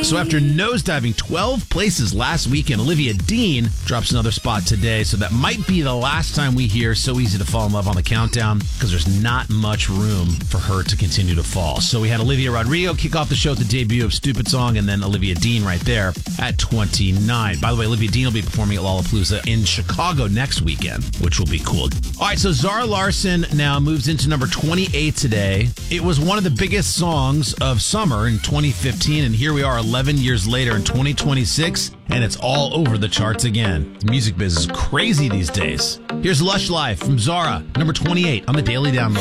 So after nosediving 12 places last weekend, Olivia Dean drops another spot today. So that might be the last time we hear So Easy to Fall in Love on the countdown, because there's not much room for her to continue to fall. So we had Olivia Rodrigo kick off the show with the debut of Stupid Song, and then Olivia Dean right there at 29. By the way, Olivia Dean will be performing at Lollapalooza in Chicago next weekend, which will be cool. All right, so Zara Larsson now moves into number 28 today. It was one of the biggest songs of summer in 2015, and here we are 11 years later in 2026, and it's all over the charts again. The music business is crazy these days. Here's Lush Life from Zara, number 28 on the Daily Download.